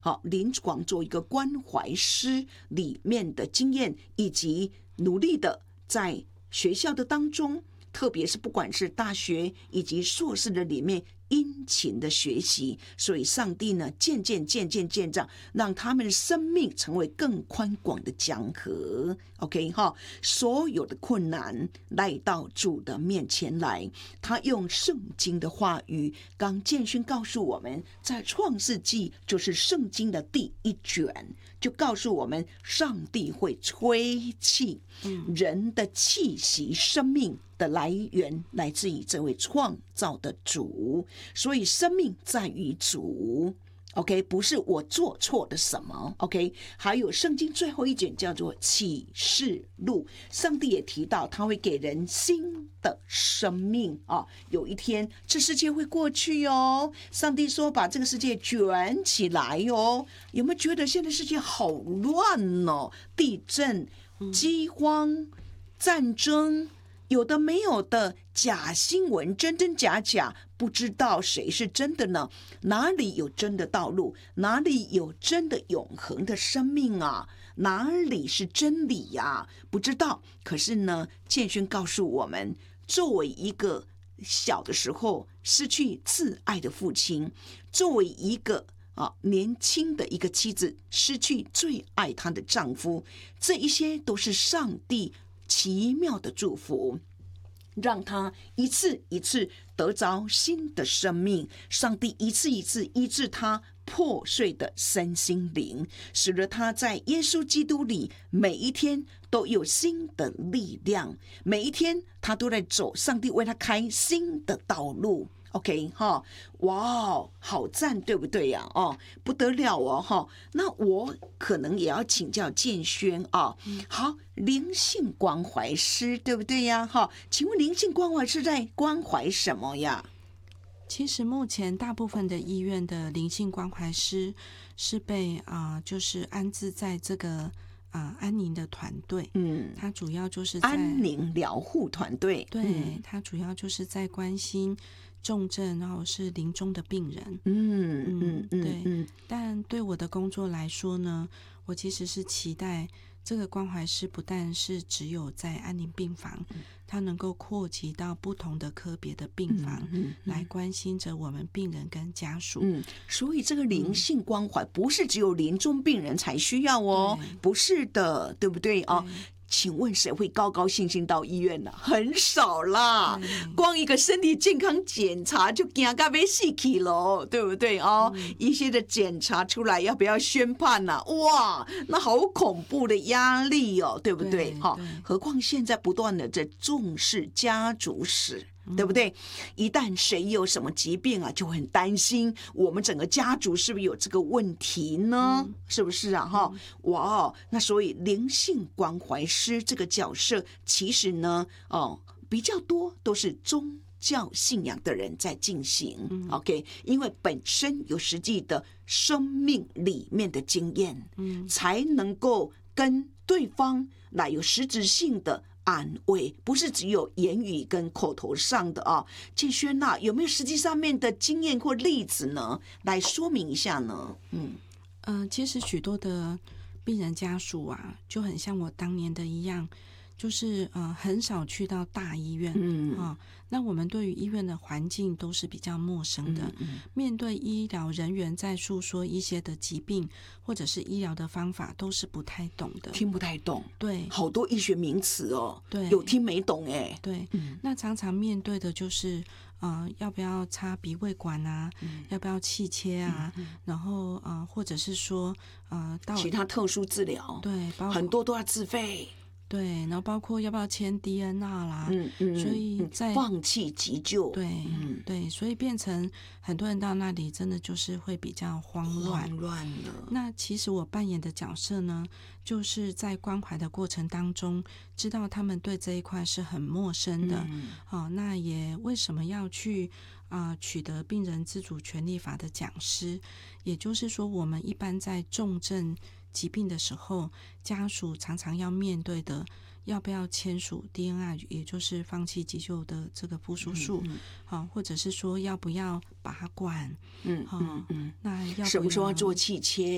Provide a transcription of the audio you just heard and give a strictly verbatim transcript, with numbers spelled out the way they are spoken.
好，临床做一个关怀师里面的经验，以及努力的在学校的当中，特别是不管是大学以及硕士的里面殷勤的学习，所以上帝呢渐渐渐渐渐长，让他们的生命成为更宽广的江河。 OK 哈，所有的困难来到主的面前来，他用圣经的话语，刚建勋告诉我们，在创世纪就是圣经的第一卷，就告诉我们上帝会吹气，人的气息生命的来源来自于这位创造的主，所以生命在于主。 OK， 不是我做错的什么。 OK， 还有圣经最后一卷叫做启示录，上帝也提到他会给人新的生命啊，有一天这世界会过去哦，上帝说把这个世界卷起来哦。有没有觉得现在世界好乱哦？地震、饥荒、战争，有的没有的，假新闻，真真假假，不知道谁是真的呢？哪里有真的道路？哪里有真的永恒的生命啊？哪里是真理呀、啊？不知道。可是呢，建勋告诉我们，作为一个小的时候失去挚爱的父亲，作为一个啊，年轻的一个妻子失去最爱她的丈夫，这一些都是上帝奇妙的祝福，让他一次一次得着新的生命。上帝一次一次医治他破碎的身心灵，使得他在耶稣基督里每一天都有新的力量，每一天他都在走上帝为他开新的道路。OK 哈，哇，好赞，对不对呀、啊？哦，不得了哦哈。那我可能也要请教建轩啊。好，灵性关怀师，对不对呀？哈，请问灵性关怀是在关怀什么呀？ 其实目前大部分的医院的灵性关怀师是被啊、呃，就是安置在这个啊、呃、安宁的团队，嗯，它主要就是在安宁疗护团队， 对，嗯、它主要就是在关心重症然后是临终的病人， 嗯嗯嗯， 对，嗯，但对我的工作来说呢，我其实是期待这个关怀师不但是只有在安宁病房，它能够扩及到不同的科别的病房，嗯嗯嗯、来关心着我们病人跟家属。 嗯，所以这个灵性关怀不是只有临终病人才需要哦，不是的，对不对啊？请问谁会高高兴兴到医院呢？很少啦，光一个身体健康检查就惊到要死去了，对不对哦、嗯？一些的检查出来要不要宣判呢、啊？哇，那好恐怖的压力哦，对不对？哈，何况现在不断的在重视家族史。对不对？一旦谁有什么疾病啊，就很担心我们整个家族是不是有这个问题呢？嗯、是不是啊？哈、嗯，哇，那所以灵性关怀师这个角色，其实呢，哦，比较多都是宗教信仰的人在进行。嗯、OK， 因为本身有实际的生命里面的经验，嗯，才能够跟对方来有实质性的安慰，不是只有言语跟口头上的啊。建轩啊，有没有实际上面的经验或例子呢？来说明一下呢？嗯， 呃，其实许多的病人家属啊，就很像我当年的一样，就是呃很少去到大医院，嗯啊、哦，那我们对于医院的环境都是比较陌生的，嗯嗯，面对医疗人员在诉说一些的疾病或者是医疗的方法，都是不太懂的， 听不太懂， 对， 好多医学名词哦， 对， 有听没懂哎， 对，嗯，那常常面对的就是呃要不要插鼻胃管啊，嗯、要不要气切啊，嗯嗯、然后呃或者是说呃到其他特殊治疗， 对， 很多都要自费。 对，然后包括要不要签 D N R 啦，嗯嗯，所以在放弃急救， 对，嗯对，所以变成很多人到那里真的就是会比较慌乱， 慌乱了。 那其实我扮演的角色呢，就是在关怀的过程当中，知道他们对这一块是很陌生的，嗯哦、那也为什么要去啊、呃、取得病人自主权利法的讲师，也就是说，我们一般在重症疾病的时候，家属常常要面对的，要不要签署 D N R， 也就是放弃急救的这个复苏术，嗯嗯哦、或者是说要不要拔管， 嗯嗯嗯， 那要不要什么时候要做气切？